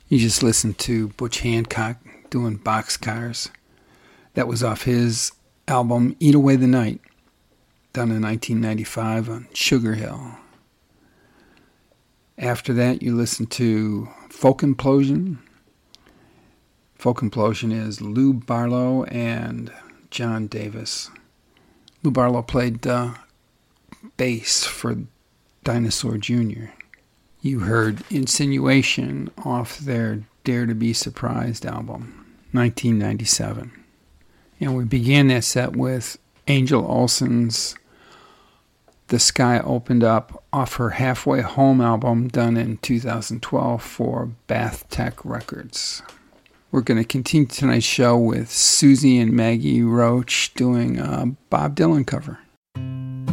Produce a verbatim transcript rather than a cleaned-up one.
You just listened to Butch Hancock doing Boxcars. That was off his album Eat Away the Night, done in nineteen ninety-five on Sugar Hill. After that, you listened to Folk Implosion. Folk Implosion is Lou Barlow and John Davis. Lou Barlow played uh, bass for Dinosaur Junior You heard Insinuation off their Dare to Be Surprised album, nineteen ninety-seven. And we began that set with Angel Olsen's The Sky Opened Up off her Halfway Home album done in two thousand twelve for Bath Tech Records. We're going to continue tonight's show with Susie and Maggie Roach doing a Bob Dylan cover.